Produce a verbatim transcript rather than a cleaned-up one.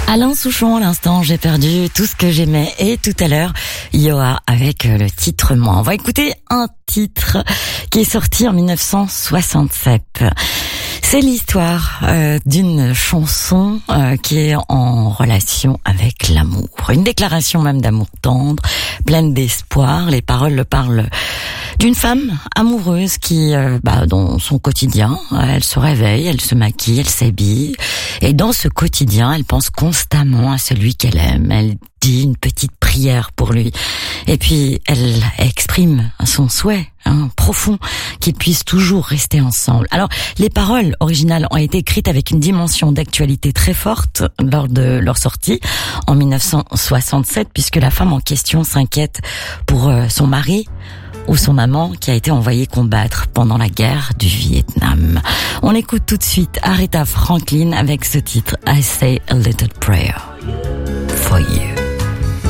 Alain Souchon, à l'instant, j'ai perdu tout ce que j'aimais. Et tout à l'heure, Yoa avec le titre Moi. On va écouter un titre qui est sorti en mille neuf cent soixante-sept. C'est l'histoire euh, d'une chanson euh, qui est en relation avec l'amour. Une déclaration même d'amour tendre, pleine d'espoir. Les paroles parlent d'une femme amoureuse qui, euh, bah, dans son quotidien, elle se réveille, elle se maquille, elle s'habille. Et dans ce quotidien, elle pense constamment à celui qu'elle aime. Elle dit une petite prière pour lui. Et puis, elle exprime son souhait hein, profond qu'ils puissent toujours rester ensemble. Alors, les paroles originales ont été écrites avec une dimension d'actualité très forte lors de leur sortie en mille neuf cent soixante-sept, puisque la femme en question s'inquiète pour euh, son mari ou son amant qui a été envoyé combattre pendant la guerre du Vietnam. On écoute tout de suite Aretha Franklin avec ce titre I Say a Little Prayer.